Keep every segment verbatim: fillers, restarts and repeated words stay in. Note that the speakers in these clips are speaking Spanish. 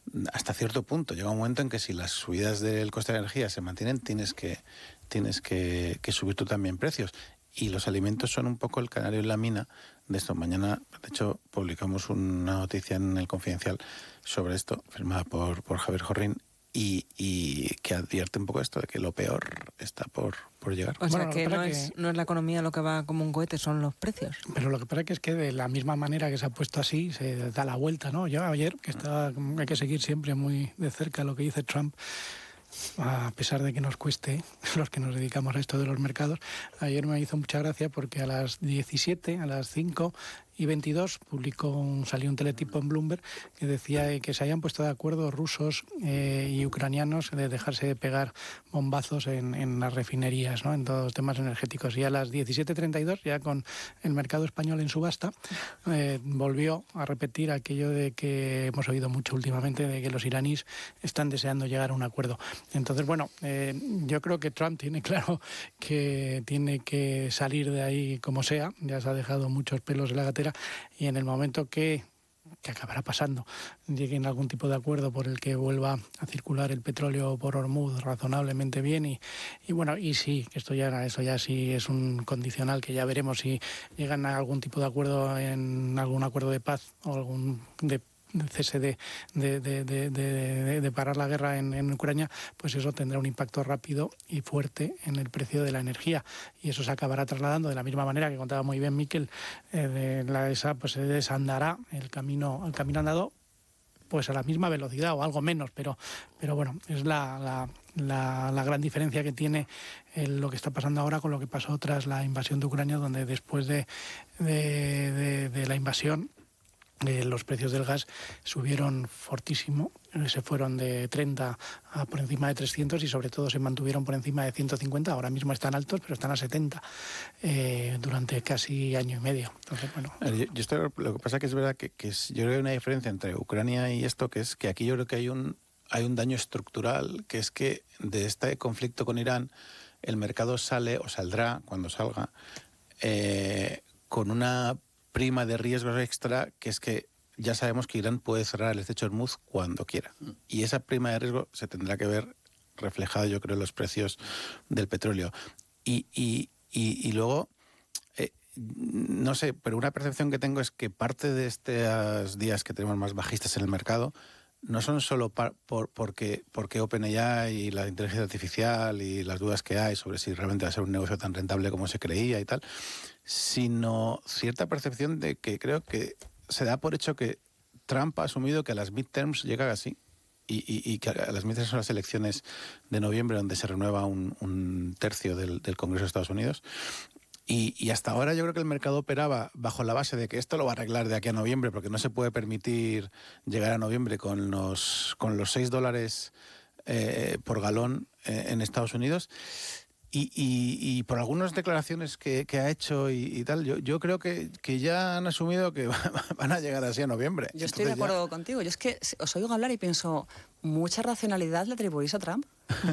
hasta cierto punto. Llega un momento en que si las subidas del coste de la energía se mantienen, tienes que, tienes que, que subir tú también precios. Y los alimentos son un poco el canario en la mina de esto. Mañana, de hecho, publicamos una noticia en El Confidencial sobre esto, firmada por, por Javier Jorrín, y, y que advierte un poco esto de que lo peor está por, por llegar. O sea, Bueno, que, no que... es, no es la economía lo que va como un cohete, son los precios. Pero lo que pasa que es que de la misma manera que se ha puesto así, se da la vuelta, ¿no? Yo ayer, que estaba, hay que seguir siempre muy de cerca lo que dice Trump, a pesar de que nos cueste, los que nos dedicamos a esto de los mercados, ayer me hizo mucha gracia porque a las diecisiete, a las cinco y veintidós, publicó un, salió un teletipo en Bloomberg que decía que se habían puesto de acuerdo rusos eh, y ucranianos de dejarse de pegar bombazos en, en las refinerías, ¿no? En todos los temas energéticos. Y a las diecisiete treinta y dos, ya con el mercado español en subasta, eh, volvió a repetir aquello de que hemos oído mucho últimamente, de que los iraníes están deseando llegar a un acuerdo. Entonces, bueno, eh, yo creo que Trump tiene claro que tiene que salir de ahí como sea, ya se ha dejado muchos pelos en la gatera, y en el momento que, que acabará pasando, lleguen a algún tipo de acuerdo por el que vuelva a circular el petróleo por Hormuz razonablemente bien, y, y bueno, y sí, que esto ya, eso ya sí es un condicional, que ya veremos si llegan a algún tipo de acuerdo, en algún acuerdo de paz o algún de cese de, de, de, de, de, de parar la guerra en, en Ucrania, pues eso tendrá un impacto rápido y fuerte en el precio de la energía, y eso se acabará trasladando de la misma manera que contaba muy bien Miquel, eh, de la esa, pues se desandará el camino, el camino andado, pues a la misma velocidad o algo menos, pero, pero bueno, es la, la, la, la gran diferencia que tiene el, lo que está pasando ahora con lo que pasó tras la invasión de Ucrania, donde después de, de, de, de la invasión, Eh, los precios del gas subieron fortísimo, eh, se fueron de treinta a por encima de trescientos, y sobre todo se mantuvieron por encima de ciento cincuenta. Ahora mismo están altos, pero están a setenta eh, durante casi año y medio. Entonces, bueno. Yo, yo estoy, lo que pasa que es verdad que, que es, yo creo que hay una diferencia entre Ucrania y esto, que es que aquí yo creo que hay un, hay un daño estructural, que es que de este conflicto con Irán el mercado sale o saldrá, cuando salga, eh, con una prima de riesgos extra, que es que ya sabemos que Irán puede cerrar el estrecho de Hormuz cuando quiera. Y esa prima de riesgo se tendrá que ver reflejada, yo creo, en los precios del petróleo. Y, y, y, y luego, eh, no sé, pero una percepción que tengo es que parte de estos días que tenemos más bajistas en el mercado no son solo par, por, porque, porque OpenAI y la inteligencia artificial y las dudas que hay sobre si realmente va a ser un negocio tan rentable como se creía y tal, sino cierta percepción de que creo que se da por hecho que Trump ha asumido que a las midterms llega así, y, y, y que a las midterms son las elecciones de noviembre, donde se renueva un, un tercio del, del Congreso de Estados Unidos. Y, y hasta ahora yo creo que el mercado operaba bajo la base de que esto lo va a arreglar de aquí a noviembre, porque no se puede permitir llegar a noviembre con los, con los seis dólares eh, por galón eh, en Estados Unidos. Y, y, y por algunas declaraciones que, que ha hecho y, y tal, yo, yo creo que, que ya han asumido que van a llegar así a noviembre. Yo estoy Entonces de acuerdo ya... contigo. Yo es que os oigo hablar y pienso, mucha racionalidad le atribuís a Trump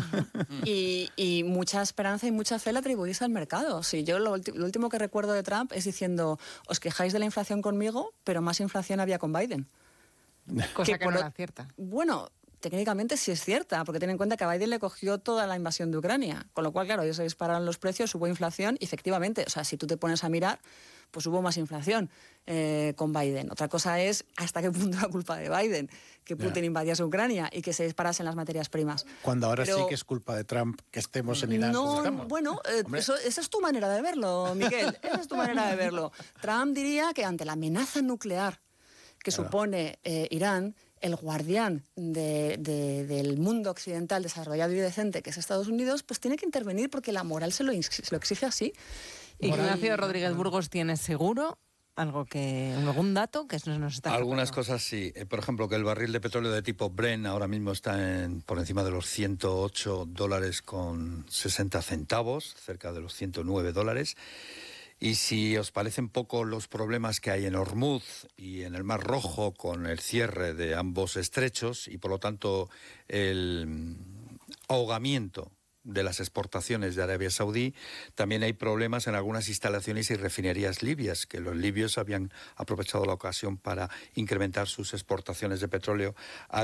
y, y mucha esperanza y mucha fe le atribuís al mercado. Sí, yo lo, lo último que recuerdo de Trump es diciendo, os quejáis de la inflación conmigo, pero más inflación había con Biden. Cosa que, que no lo... era cierta. Bueno... Técnicamente sí es cierta, porque ten en cuenta que a Biden le cogió toda la invasión de Ucrania, con lo cual, claro, ellos se dispararon los precios, hubo inflación, y efectivamente, o sea, si tú te pones a mirar, pues hubo más inflación eh, con Biden. Otra cosa es hasta qué punto era culpa de Biden que Putin yeah. invadiese Ucrania y que se disparasen las materias primas. Cuando ahora Pero, sí que es culpa de Trump que estemos en Irán. No, bueno, eh, eso, esa es tu manera de verlo, Miguel, esa es tu manera de verlo. Trump diría que ante la amenaza nuclear que claro. supone eh, Irán, el guardián de, de, del mundo occidental desarrollado y decente, que es Estados Unidos, pues tiene que intervenir porque la moral se lo, se lo exige así. Ignacio Rodríguez Burgos tiene seguro algo que algún dato que nos, nos está algunas escapando. Cosas sí. Eh, por ejemplo, que el barril de petróleo de tipo Brent ahora mismo está en, por encima de los ciento ocho dólares con sesenta centavos, cerca de los ciento nueve dólares. Y si os parecen poco los problemas que hay en Hormuz y en el Mar Rojo con el cierre de ambos estrechos y por lo tanto el ahogamiento de las exportaciones de Arabia Saudí, también hay problemas en algunas instalaciones y refinerías libias, que los libios habían aprovechado la ocasión para incrementar sus exportaciones de petróleo a